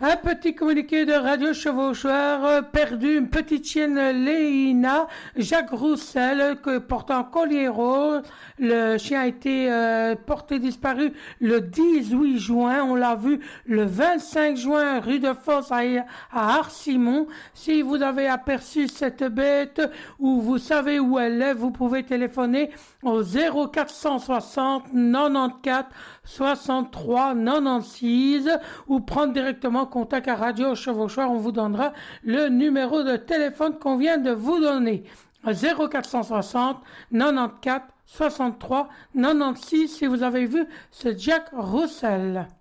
Un petit communiqué de Radio Chevaucheur, perdu une petite chienne Léina, Jacques Roussel, portant collier rose. Le chien a été porté disparu le 18 juin. On l'a vu le 25 juin rue de Fosse à Arsimon. Si vous avez aperçu cette bête ou vous savez où elle est, vous pouvez téléphoner au 0460 94 63 96 ou prendre directement contact à Radio Chevauchoir. On vous donnera le numéro de téléphone qu'on vient de vous donner. 0460 94 63 96 si vous avez vu ce Jack Roussel.